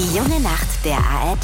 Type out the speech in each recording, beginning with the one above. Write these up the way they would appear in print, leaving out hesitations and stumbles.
Die junge Nacht der ARD.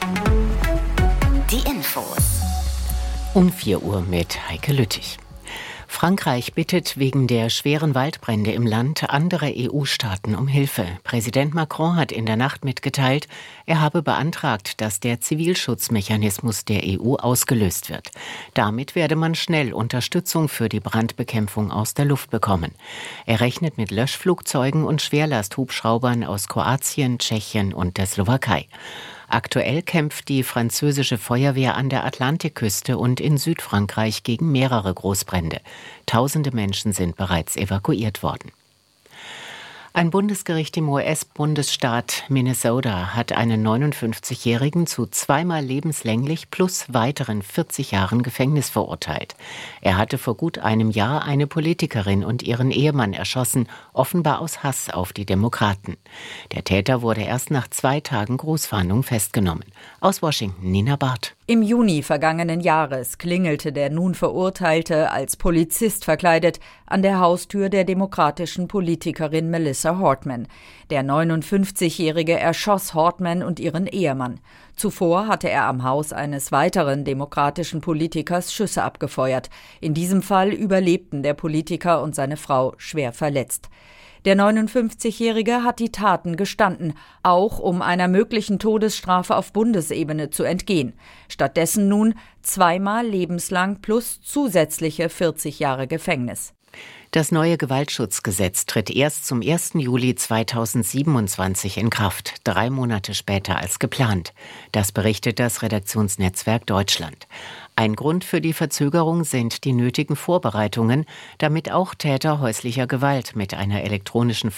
Die Infos. Um 4 Uhr mit Heike Lüttich. Frankreich bittet wegen der schweren Waldbrände im Land andere EU-Staaten um Hilfe. Präsident Macron hat in der Nacht mitgeteilt, er habe beantragt, dass der Zivilschutzmechanismus der EU ausgelöst wird. Damit werde man schnell Unterstützung für die Brandbekämpfung aus der Luft bekommen. Er rechnet mit Löschflugzeugen und Schwerlasthubschraubern aus Kroatien, Tschechien und der Slowakei. Aktuell kämpft die französische Feuerwehr an der Atlantikküste und in Südfrankreich gegen mehrere Großbrände. Tausende Menschen sind bereits evakuiert worden. Ein Bundesgericht im US-Bundesstaat Minnesota hat einen 59-Jährigen zu 2-mal lebenslänglich plus weiteren 40 Jahren Gefängnis verurteilt. Er hatte vor gut einem Jahr eine Politikerin und ihren Ehemann erschossen, offenbar aus Hass auf die Demokraten. Der Täter wurde erst nach 2 Tagen Großfahndung festgenommen. Aus Washington, Nina Barth. Im Juni vergangenen Jahres klingelte der nun Verurteilte als Polizist verkleidet an der Haustür der demokratischen Politikerin Melissa Hortman. Der 59-Jährige erschoss Hortman und ihren Ehemann. Zuvor hatte er am Haus eines weiteren demokratischen Politikers Schüsse abgefeuert. In diesem Fall überlebten der Politiker und seine Frau schwer verletzt. Der 59-Jährige hat die Taten gestanden, auch um einer möglichen Todesstrafe auf Bundesebene zu entgehen. Stattdessen nun 2-mal lebenslang plus zusätzliche 40 Jahre Gefängnis. Das neue Gewaltschutzgesetz tritt erst zum 1. Juli 2027 in Kraft, 3 Monate später als geplant. Das berichtet das Redaktionsnetzwerk Deutschland. Ein Grund für die Verzögerung sind die nötigen Vorbereitungen, damit auch Täter häuslicher Gewalt mit einer elektronischen